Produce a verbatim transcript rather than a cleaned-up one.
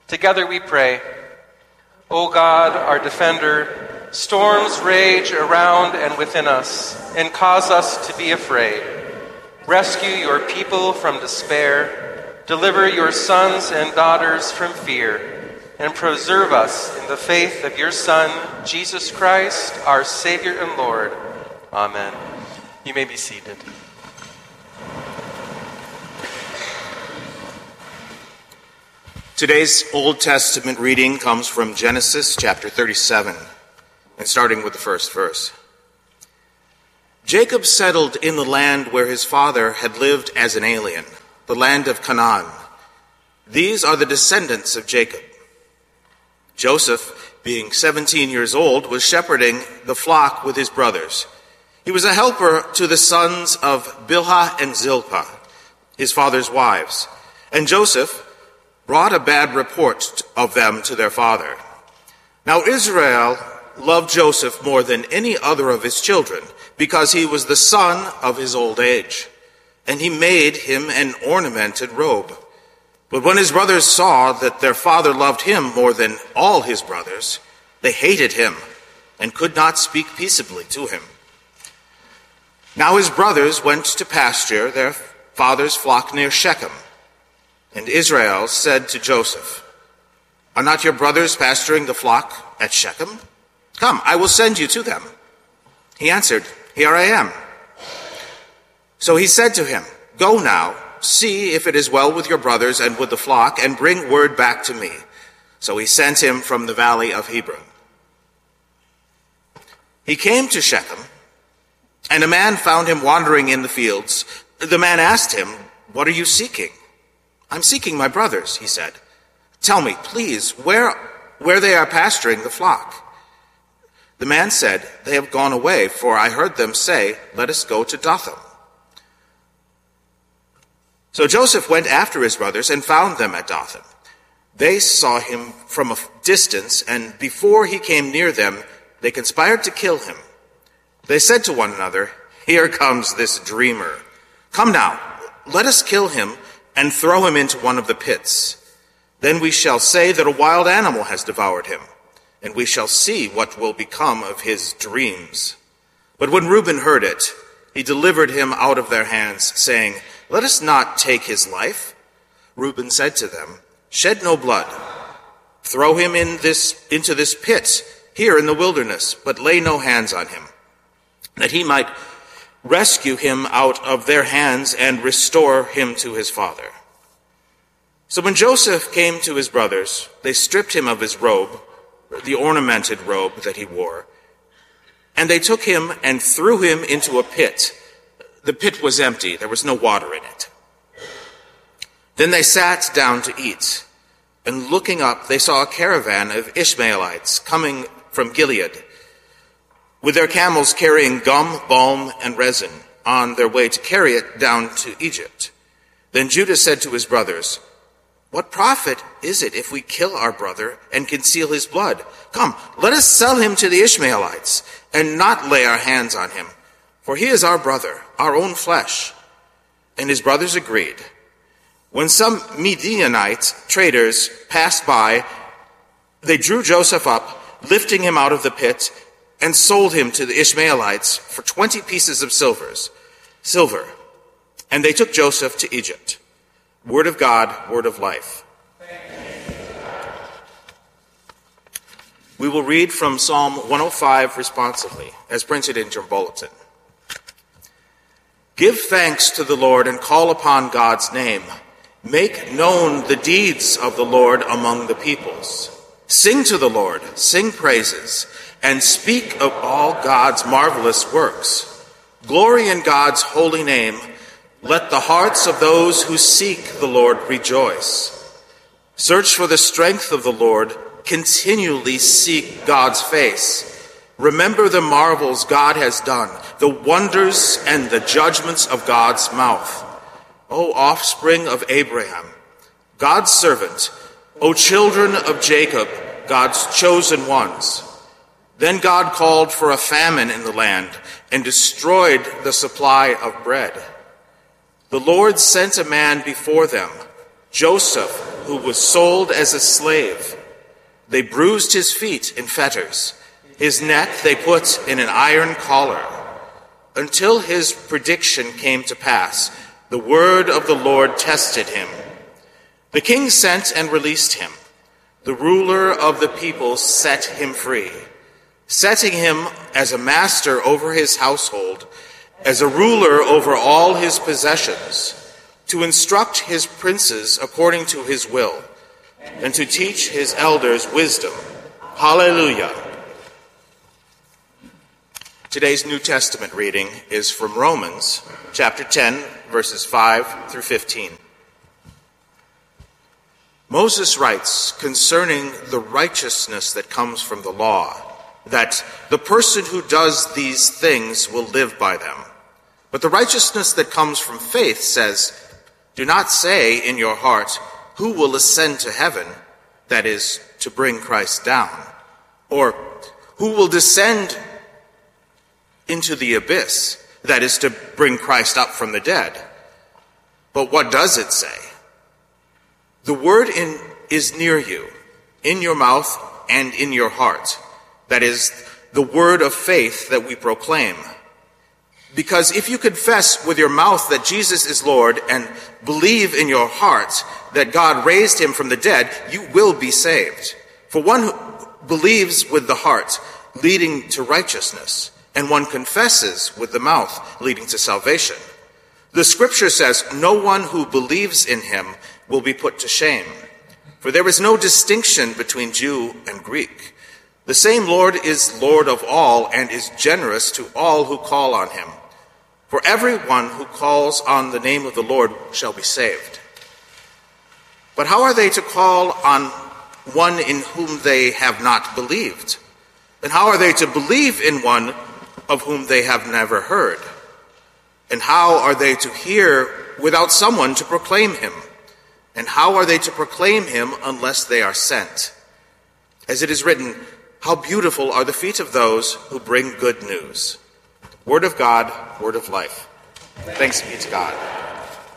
Together we pray. O God, our defender, storms rage around and within us and cause us to be afraid. Rescue your people from despair, deliver your sons and daughters from fear, and preserve us in the faith of your Son, Jesus Christ, our Savior and Lord. Amen. You may be seated. Today's Old Testament reading comes from Genesis chapter thirty-seven, and starting with the first verse. Jacob settled in the land where his father had lived as an alien, the land of Canaan. These are the descendants of Jacob. Joseph, being seventeen years old, was shepherding the flock with his brothers. He was a helper to the sons of Bilhah and Zilpah, his father's wives, and Joseph brought a bad report of them to their father. Now Israel loved Joseph more than any other of his children, because he was the son of his old age, and he made him an ornamented robe. But when his brothers saw that their father loved him more than all his brothers, they hated him and could not speak peaceably to him. Now his brothers went to pasture their father's flock near Shechem. And Israel said to Joseph, "Are not your brothers pasturing the flock at Shechem? Come, I will send you to them." He answered, "Here I am." So he said to him, "Go now, see if it is well with your brothers and with the flock, and bring word back to me." So he sent him from the valley of Hebron. He came to Shechem, and a man found him wandering in the fields. The man asked him, "What are you seeking?" "I'm seeking my brothers," he said. "Tell me, please, where, where they are pasturing the flock." The man said, "They have gone away, for I heard them say, 'Let us go to Dothan.'" So Joseph went after his brothers and found them at Dothan. They saw him from a distance, and before he came near them, they conspired to kill him. They said to one another, "Here comes this dreamer. Come now, let us kill him and throw him into one of the pits. Then we shall say that a wild animal has devoured him, and we shall see what will become of his dreams." But when Reuben heard it, he delivered him out of their hands, saying, "Let us not take his life." Reuben said to them, "Shed no blood. Throw him in this into this pit here in the wilderness, but lay no hands on him, that he might rescue him out of their hands and restore him to his father." So when Joseph came to his brothers, they stripped him of his robe, the ornamented robe that he wore, and they took him and threw him into a pit. The pit was empty, there was no water in it. Then they sat down to eat, and looking up, they saw a caravan of Ishmaelites coming from Gilead, with their camels carrying gum, balm, and resin on their way to carry it down to Egypt. Then Judah said to his brothers, "What profit is it if we kill our brother and conceal his blood? Come, let us sell him to the Ishmaelites and not lay our hands on him, for he is our brother, our own flesh." And his brothers agreed. When some Midianite traders passed by, they drew Joseph up, lifting him out of the pit, and sold him to the Ishmaelites for twenty pieces of silvers, silver. And they took Joseph to Egypt. Word of God, word of life. We will read from Psalm one oh five responsively, as printed in your bulletin. Give thanks to the Lord and call upon God's name. Make known the deeds of the Lord among the peoples. Sing to the Lord, sing praises, and speak of all God's marvelous works. Glory in God's holy name. Let the hearts of those who seek the Lord rejoice. Search for the strength of the Lord. Continually seek God's face. Remember the marvels God has done, the wonders and the judgments of God's mouth. O offspring of Abraham, God's servant, O children of Jacob, God's chosen ones. Then God called for a famine in the land and destroyed the supply of bread. The Lord sent a man before them, Joseph, who was sold as a slave. They bruised his feet in fetters. His neck they put in an iron collar. Until his prediction came to pass, the word of the Lord tested him. The king sent and released him. The ruler of the people set him free, setting him as a master over his household, as a ruler over all his possessions, to instruct his princes according to his will, and to teach his elders wisdom. Hallelujah. Today's New Testament reading is from Romans chapter ten, verses five through fifteen. Moses writes concerning the righteousness that comes from the law, that the person who does these things will live by them. But the righteousness that comes from faith says, do not say in your heart, who will ascend to heaven, that is, to bring Christ down, or who will descend into the abyss, that is, to bring Christ up from the dead. But what does it say? The word in, is near you, in your mouth and in your heart. That is, the word of faith that we proclaim. Because if you confess with your mouth that Jesus is Lord and believe in your heart that God raised him from the dead, you will be saved. For one who believes with the heart, leading to righteousness, and one confesses with the mouth, leading to salvation. The scripture says, no one who believes in him will be put to shame. For there is no distinction between Jew and Greek. The same Lord is Lord of all and is generous to all who call on him. For everyone who calls on the name of the Lord shall be saved. But how are they to call on one in whom they have not believed? And how are they to believe in one of whom they have never heard? And how are they to hear without someone to proclaim him? And how are they to proclaim him unless they are sent? As it is written, how beautiful are the feet of those who bring good news. Word of God, word of life. Thanks be to God.